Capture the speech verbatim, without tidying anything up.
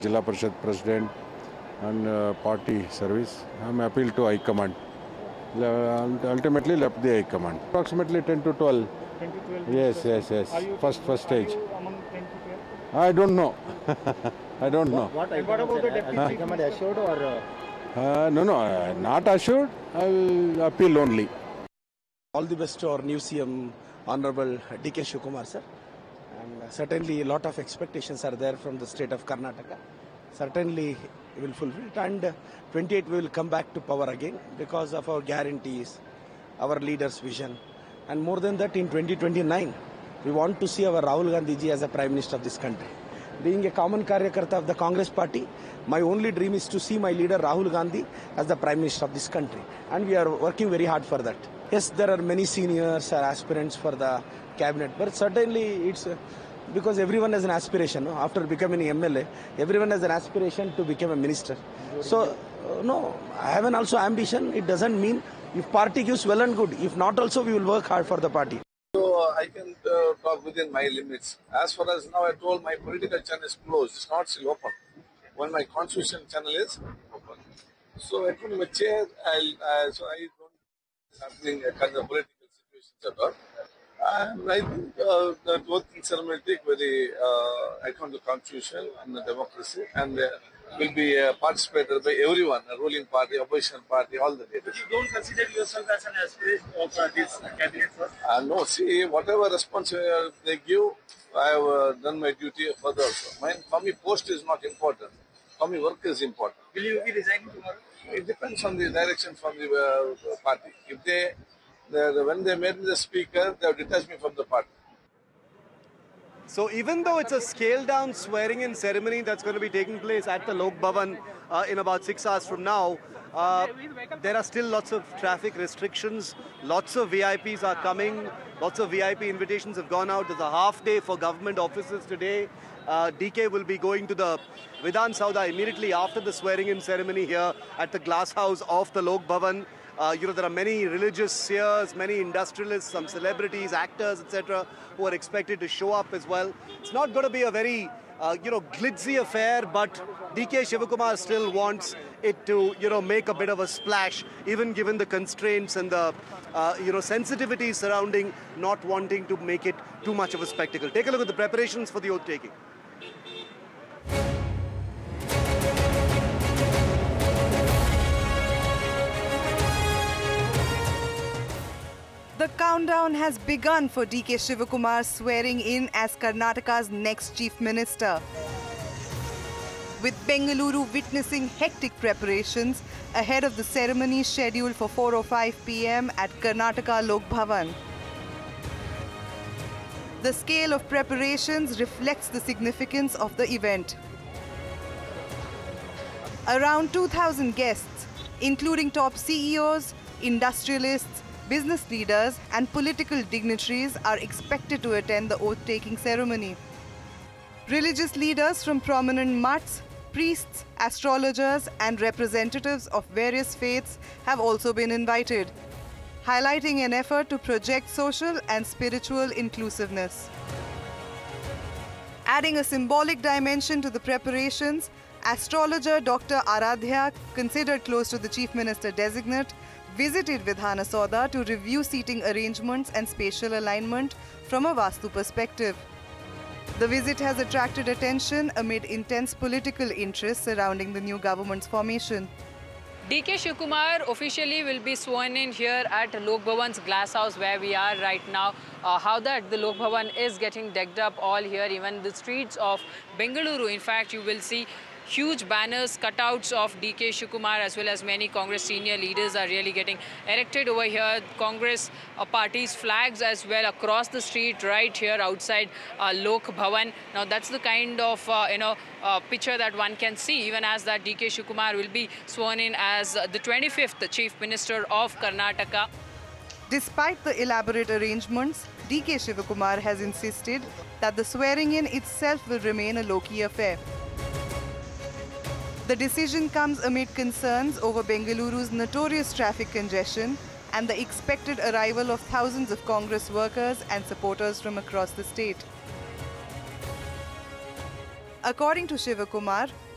Jilla Parishad President and uh, party service. I am appeal to High Command. Le- ultimately left the High Command. Approximately ten to twelve. ten to twelve. Yes, yes, yes. Are you First, first stage. Are you among ten to twelve? I don't know. I don't know. What, And what about the deputy High chief Command minister? assured or uh, Uh, no, no, uh, not assured. I will appeal only. All the best to our new C M, Honorable D K Shivakumar sir. And uh, certainly a lot of expectations are there from the state of Karnataka. Certainly we will fulfill it. And uh, twenty-eight we will come back to power again because of our guarantees, our leaders' vision. And more than that, in twenty twenty-nine, we want to see our Rahul Gandhi ji as a Prime Minister of this country. Being a common Karyakarta of the Congress party, my only dream is to see my leader Rahul Gandhi as the Prime Minister of this country. And we are working very hard for that. Yes, there are many seniors or aspirants for the cabinet, but certainly it's uh, because everyone has an aspiration. No? After becoming an M L A, everyone has an aspiration to become a minister. So, uh, no, I have an also ambition. It doesn't mean if party gives well and good. If not also, we will work hard for the party. So uh, I can uh, talk within my limits. As far as now I told my political channel is closed, it's not still open. When my constitution channel is open. So it will mature, I'll, uh, so I don't happening uh, kind of political situations at all. And I think uh, that both ceremony take very uh, account of constitution and the democracy and uh, will be uh, participated by everyone, a ruling party, opposition party, all the leaders. But you don't consider yourself as an aspirant of uh, this cabinet first? Uh, no, see, whatever response uh, they give, I have uh, done my duty further also. Mine, for me, post is not important. For me, work is important. Will you be resigning tomorrow? It depends on the direction from the uh, party. If they, the, when they made me the speaker, they have detached me from the party. So even though it's a scaled-down swearing-in ceremony that's going to be taking place at the Lok Bhavan uh, in about six hours from now, uh, there are still lots of traffic restrictions. Lots of V I Ps are coming. Lots of V I P invitations have gone out. There's a half day for government offices today. Uh, D K will be going to the Vidhan Saudha immediately after the swearing-in ceremony here at the glass house of the Lok Bhavan. Uh, you know, there are many religious seers, many industrialists, some celebrities, actors, et cetera, who are expected to show up as well. It's not going to be a very, uh, you know, glitzy affair, but D K Shivakumar still wants it to, you know, make a bit of a splash, even given the constraints and the, uh, you know, sensitivity surrounding not wanting to make it too much of a spectacle. Take a look at the preparations for the oath taking. The countdown has begun for D K Shivakumar swearing in as Karnataka's next Chief Minister. With Bengaluru witnessing hectic preparations ahead of the ceremony scheduled for four oh five p m at Karnataka Lok Bhavan. The scale of preparations reflects the significance of the event. Around two thousand guests, including top C E Os, industrialists, business leaders and political dignitaries are expected to attend the oath-taking ceremony. Religious leaders from prominent mutts, priests, astrologers and representatives of various faiths have also been invited, highlighting an effort to project social and spiritual inclusiveness. Adding a symbolic dimension to the preparations, astrologer Doctor Aradhya, considered close to the Chief Minister designate, visited Vidhana Saudha to review seating arrangements and spatial alignment from a Vastu perspective. The visit has attracted attention amid intense political interest surrounding the new government's formation. D K Shivakumar officially will be sworn in here at Lok Bhavan's glass house where we are right now. Uh, how that the Lok Bhavan is getting decked up all here, even the streets of Bengaluru. In fact, you will see huge banners, cutouts of D K Shivakumar as well as many Congress senior leaders are really getting erected over here. Congress uh, party's flags as well across the street right here outside uh, Lok Bhavan. Now that's the kind of uh, you know uh, picture that one can see even as that D K Shivakumar will be sworn in as uh, the twenty-fifth Chief Minister of Karnataka. Despite the elaborate arrangements, D K Shivakumar has insisted that the swearing-in itself will remain a low-key affair. The decision comes amid concerns over Bengaluru's notorious traffic congestion and the expected arrival of thousands of Congress workers and supporters from across the state. According to Shivakumar,